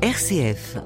RCF.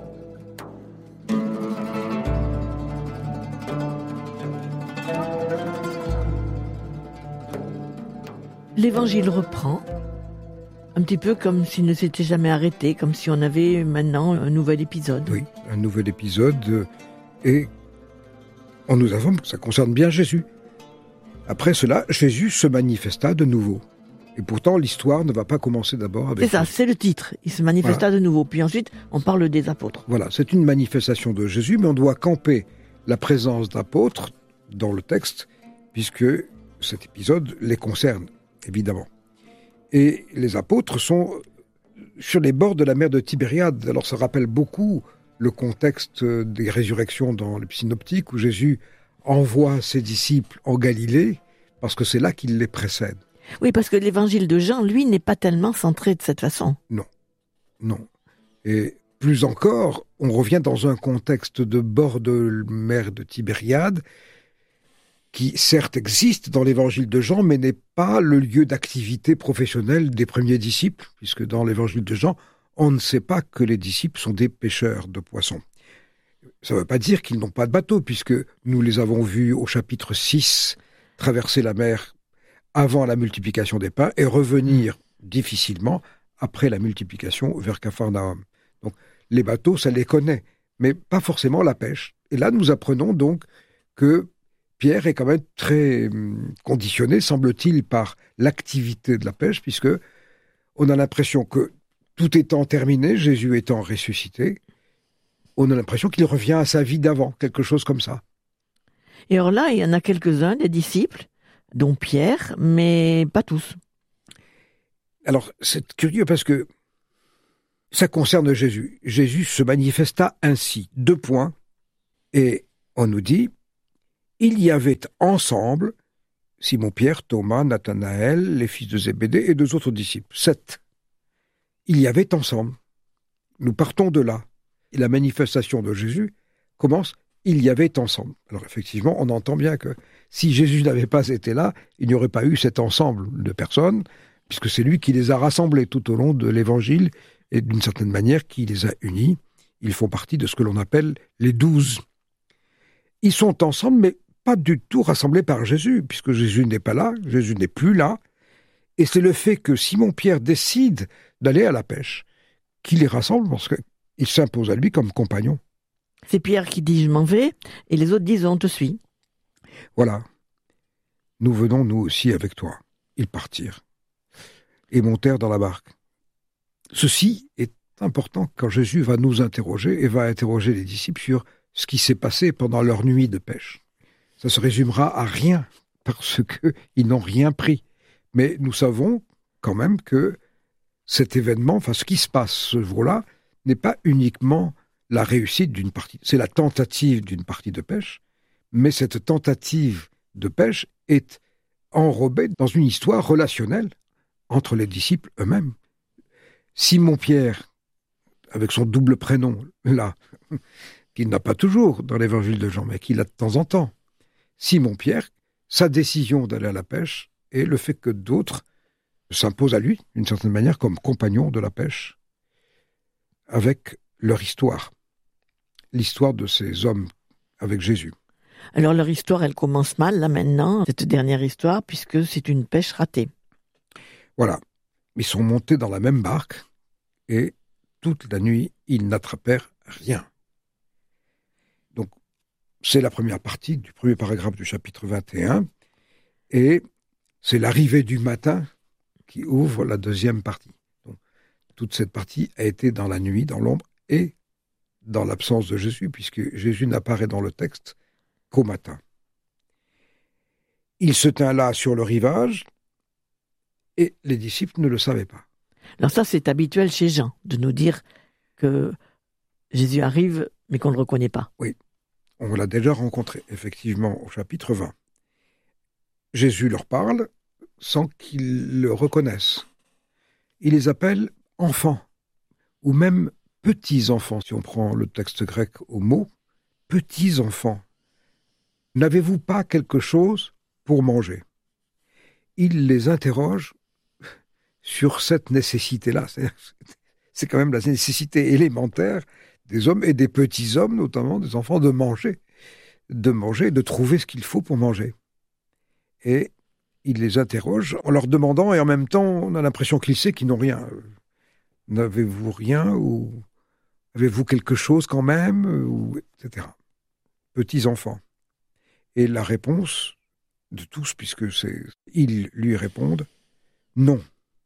L'évangile reprend, un petit peu comme s'il ne s'était jamais arrêté, comme si on avait maintenant un nouvel épisode. Oui, un nouvel épisode, et on nous informe que ça concerne bien Jésus. Après cela, Jésus se manifesta de nouveau. Et pourtant, l'histoire ne va pas commencer d'abord avec... C'est ça, c'est le titre. Il se manifesta de nouveau. Puis ensuite, on parle des apôtres. Voilà, c'est une manifestation de Jésus, mais on doit camper la présence d'apôtres dans le texte, puisque cet épisode les concerne, évidemment. Et les apôtres sont sur les bords de la mer de Tibériade. Alors ça rappelle beaucoup le contexte des résurrections dans le synoptique, où Jésus envoie ses disciples en Galilée, parce que c'est là qu'il les précède. Oui, parce que l'évangile de Jean, lui, n'est pas tellement centré de cette façon. Non. Et plus encore, on revient dans un contexte de bord de mer de Tibériade, qui certes existe dans l'évangile de Jean, mais n'est pas le lieu d'activité professionnelle des premiers disciples, puisque dans l'évangile de Jean, on ne sait pas que les disciples sont des pêcheurs de poissons. Ça ne veut pas dire qu'ils n'ont pas de bateau, puisque nous les avons vus au chapitre 6 traverser la mer avant la multiplication des pains et revenir difficilement après la multiplication vers Capharnaüm. Donc les bateaux, ça les connaît, mais pas forcément la pêche. Et là, nous apprenons donc que Pierre est quand même très conditionné, semble-t-il, par l'activité de la pêche, puisque on a l'impression que tout étant terminé, Jésus étant ressuscité, on a l'impression qu'il revient à sa vie d'avant, quelque chose comme ça. Et alors là, il y en a quelques-uns, des disciples, dont Pierre, mais pas tous. Alors, c'est curieux parce que ça concerne Jésus. Jésus se manifesta ainsi, 2 points, et on nous dit, il y avait ensemble Simon-Pierre, Thomas, Nathanaël, les fils de Zébédée et 2 autres disciples, 7. Il y avait ensemble. Nous partons de là. Et la manifestation de Jésus commence, il y avait ensemble. Alors effectivement, on entend bien que si Jésus n'avait pas été là, il n'y aurait pas eu cet ensemble de personnes, puisque c'est lui qui les a rassemblés tout au long de l'Évangile, et d'une certaine manière, qui les a unis. Ils font partie de ce que l'on appelle les 12. Ils sont ensemble, mais pas du tout rassemblés par Jésus, puisque Jésus n'est pas là, Jésus n'est plus là, et c'est le fait que Simon-Pierre décide d'aller à la pêche qui les rassemble, parce qu'il s'impose à lui comme compagnon. C'est Pierre qui dit « je m'en vais » et les autres disent « on te suit ». Voilà. Nous venons, nous aussi, avec toi. Ils partirent et montèrent dans la barque. Ceci est important quand Jésus va nous interroger et va interroger les disciples sur ce qui s'est passé pendant leur nuit de pêche. Ça se résumera à rien, parce qu'ils n'ont rien pris. Mais nous savons quand même que cet événement, enfin ce qui se passe ce jour-là, n'est pas uniquement la réussite d'une partie, c'est la tentative d'une partie de pêche, mais cette tentative de pêche est enrobée dans une histoire relationnelle entre les disciples eux-mêmes. Simon-Pierre, avec son double prénom, là, qu'il n'a pas toujours dans l'évangile de Jean, mais qu'il a de temps en temps. Simon-Pierre, sa décision d'aller à la pêche et le fait que d'autres s'imposent à lui, d'une certaine manière, comme compagnons de la pêche, avec leur histoire. L'histoire de ces hommes avec Jésus. Alors leur histoire, elle commence mal, là maintenant, cette dernière histoire, puisque c'est une pêche ratée. Voilà. Ils sont montés dans la même barque et toute la nuit, ils n'attrapèrent rien. Donc, c'est la première partie du premier paragraphe du chapitre 21 et c'est l'arrivée du matin qui ouvre la deuxième partie. Donc, toute cette partie a été dans la nuit, dans l'ombre et dans l'absence de Jésus, puisque Jésus n'apparaît dans le texte qu'au matin. Il se tint là sur le rivage et les disciples ne le savaient pas. Alors ça, c'est habituel chez Jean, de nous dire que Jésus arrive, mais qu'on ne le reconnaît pas. Oui, on l'a déjà rencontré, effectivement, au chapitre 20. Jésus leur parle sans qu'ils le reconnaissent. Il les appelle enfants, ou même petits-enfants, si on prend le texte grec au mot, petits-enfants. N'avez-vous pas quelque chose pour manger ? Il les interroge sur cette nécessité-là. C'est quand même la nécessité élémentaire des hommes et des petits hommes, notamment des enfants, de manger, de trouver ce qu'il faut pour manger. Et il les interroge en leur demandant, et en même temps, on a l'impression qu'il sait qu'ils n'ont rien. N'avez-vous rien, ou avez-vous quelque chose quand même, ou etc. Petits enfants. Et la réponse de tous, ils lui répondent non.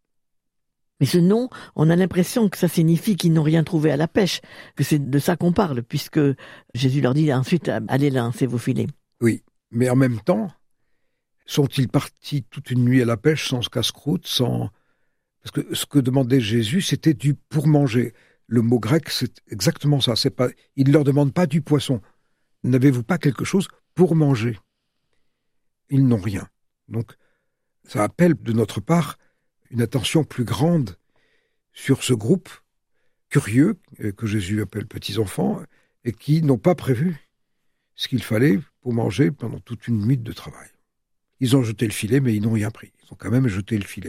Mais ce non, on a l'impression que ça signifie qu'ils n'ont rien trouvé à la pêche, que c'est de ça qu'on parle, puisque Jésus leur dit ensuite, allez lancer vos filets. Oui, mais en même temps, sont-ils partis toute une nuit à la pêche sans casse-croûte, sans... Parce que ce que demandait Jésus, c'était du pour manger. Le mot grec, c'est exactement ça. Il ne leur demande pas du poisson. N'avez-vous pas quelque chose pour manger? Ils n'ont rien. Donc, ça appelle de notre part une attention plus grande sur ce groupe curieux, que Jésus appelle petits-enfants, et qui n'ont pas prévu ce qu'il fallait pour manger pendant toute une nuit de travail. Ils ont jeté le filet, mais ils n'ont rien pris. Ils ont quand même jeté le filet.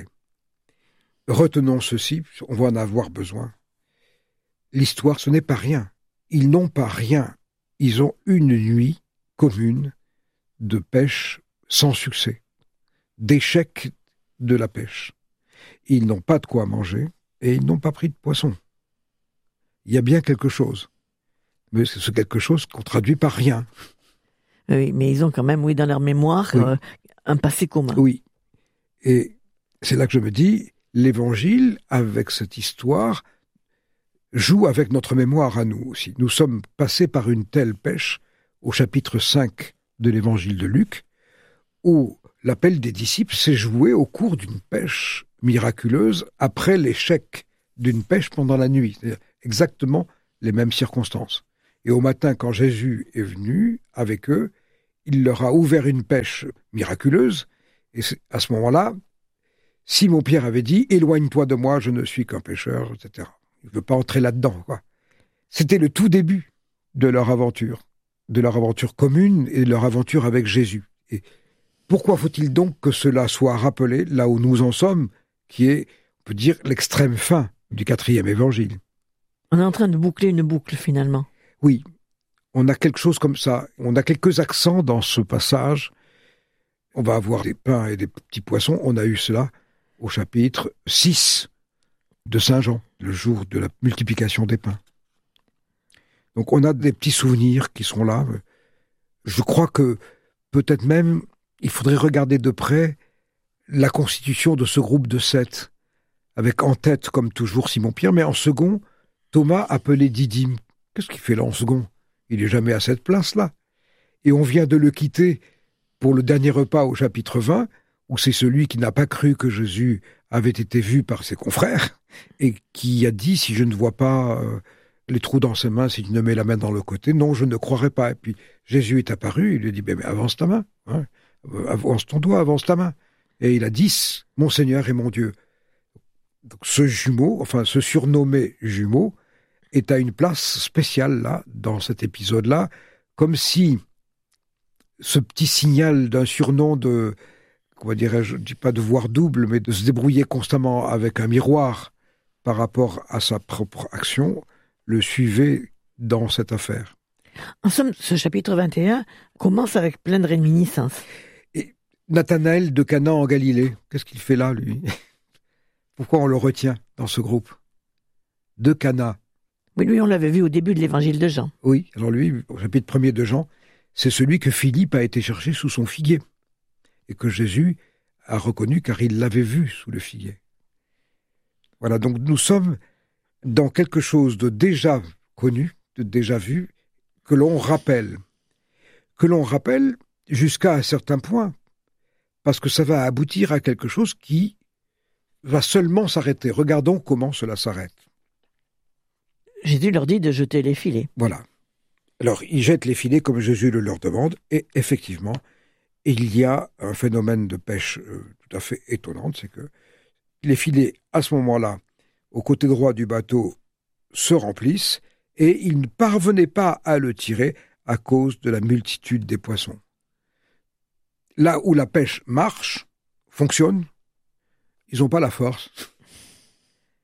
Retenons ceci, on va en avoir besoin. L'histoire, ce n'est pas rien. Ils n'ont pas rien. Ils ont une nuit commune de pêche sans succès, d'échec de la pêche. Ils n'ont pas de quoi manger et ils n'ont pas pris de poisson. Il y a bien quelque chose, mais c'est ce quelque chose qu'on traduit par rien. Oui, mais ils ont quand même, dans leur mémoire, oui, un passé commun. Oui, et c'est là que je me dis, l'Évangile, avec cette histoire, joue avec notre mémoire à nous aussi. Nous sommes passés par une telle pêche au chapitre 5 de l'Évangile de Luc, où l'appel des disciples s'est joué au cours d'une pêche miraculeuse après l'échec d'une pêche pendant la nuit. C'est-à-dire exactement les mêmes circonstances. Et au matin, quand Jésus est venu avec eux, il leur a ouvert une pêche miraculeuse. Et à ce moment-là, Simon-Pierre avait dit « Éloigne-toi de moi, je ne suis qu'un pêcheur », etc. Il ne veut pas entrer là-dedans, quoi. C'était le tout début de leur aventure commune et de leur aventure avec Jésus. Et pourquoi faut-il donc que cela soit rappelé là où nous en sommes, qui est, on peut dire, l'extrême fin du 4e évangile? On est en train de boucler une boucle, finalement. Oui, on a quelque chose comme ça. On a quelques accents dans ce passage. On va avoir des pains et des petits poissons. On a eu cela au chapitre 6 de Saint Jean, le jour de la multiplication des pains. Donc on a des petits souvenirs qui sont là. Je crois que peut-être même il faudrait regarder de près la constitution de ce groupe de 7, avec en tête, comme toujours, Simon-Pierre, mais en second, Thomas appelé Didyme. Qu'est-ce qu'il fait là en second? Il n'est jamais à cette place-là. Et on vient de le quitter pour le dernier repas au chapitre 20, où c'est celui qui n'a pas cru que Jésus avait été vu par ses confrères, et qui a dit, si je ne vois pas les trous dans ses mains, si je ne mets la main dans le côté, non, je ne croirai pas. Et puis Jésus est apparu, il lui a dit, mais avance ta main, hein, avance ton doigt, avance ta main. Et il a dit, mon Seigneur et mon Dieu. Donc ce jumeau, enfin ce surnommé jumeau, est à une place spéciale là, dans cet épisode-là, comme si ce petit signal d'un surnom de, comment dirais-je, je ne dis pas de voir double, mais de se débrouiller constamment avec un miroir par rapport à sa propre action, le suivait dans cette affaire. En somme, ce chapitre 21 commence avec plein de réminiscences. Et Nathanaël de Cana en Galilée, qu'est-ce qu'il fait là, lui? Pourquoi on le retient dans ce groupe? De Cana. Oui, lui, on l'avait vu au début de l'évangile de Jean. Oui, alors lui, au chapitre 1er de Jean, c'est celui que Philippe a été chercher sous son figuier, et que Jésus a reconnu car il l'avait vu sous le figuier. Voilà, donc nous sommes dans quelque chose de déjà connu, de déjà vu, que l'on rappelle jusqu'à un certain point, parce que ça va aboutir à quelque chose qui va seulement s'arrêter. Regardons comment cela s'arrête. Jésus leur dit de jeter les filets. Voilà. Alors, ils jettent les filets comme Jésus le leur demande, et effectivement, il y a un phénomène de pêche tout à fait étonnant, c'est que les filets, à ce moment-là, au côté droit du bateau, se remplissent, et ils ne parvenaient pas à le tirer à cause de la multitude des poissons. Là où la pêche marche, fonctionne, ils n'ont pas la force.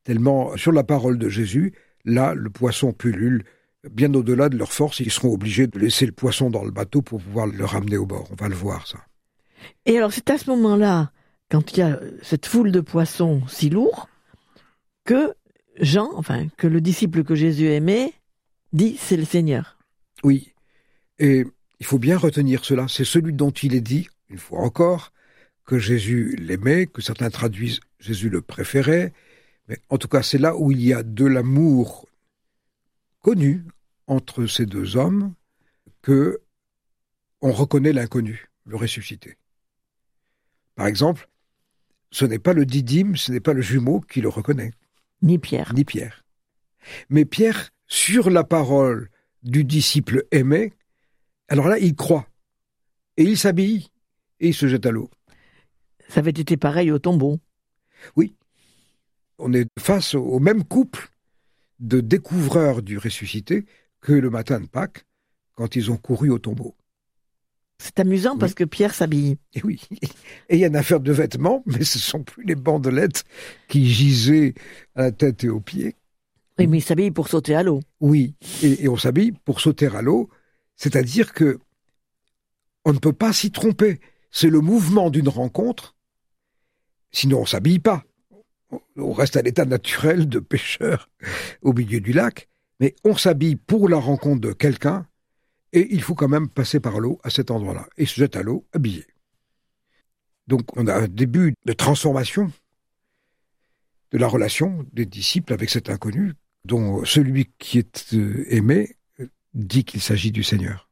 tellement sur la parole de Jésus, là, le poisson pullule. Bien au-delà de leur force, ils seront obligés de laisser le poisson dans le bateau pour pouvoir le ramener au bord. On va le voir, ça. Et alors, c'est à ce moment-là, quand il y a cette foule de poissons si lourds, que que le disciple que Jésus aimait, dit « c'est le Seigneur ». Oui, et il faut bien retenir cela. C'est celui dont il est dit, une fois encore, que Jésus l'aimait, que certains traduisent « Jésus le préférait ». Mais en tout cas, c'est là où il y a de l'amour connu entre ces deux hommes que on reconnaît l'inconnu, le ressuscité. Par exemple, ce n'est pas le didyme, ce n'est pas le jumeau qui le reconnaît. Ni Pierre. Ni Pierre. Mais Pierre, sur la parole du disciple aimé, alors là, il croit. Et il s'habille, et il se jette à l'eau. Ça avait été pareil au tombeau. Oui. On est face au même couple de découvreurs du ressuscité que le matin de Pâques, quand ils ont couru au tombeau. C'est amusant parce que Pierre s'habille. Et oui, et il y a une affaire de vêtements, mais ce ne sont plus les bandelettes qui gisaient à la tête et aux pieds. Oui, mais il s'habille pour sauter à l'eau. Oui, et on s'habille pour sauter à l'eau, c'est-à-dire que on ne peut pas s'y tromper. C'est le mouvement d'une rencontre, sinon on ne s'habille pas. On reste à l'état naturel de pêcheur au milieu du lac, mais on s'habille pour la rencontre de quelqu'un, et il faut quand même passer par l'eau à cet endroit-là, et se jette à l'eau habillé. Donc on a un début de transformation de la relation des disciples avec cet inconnu, dont celui qui est aimé dit qu'il s'agit du Seigneur.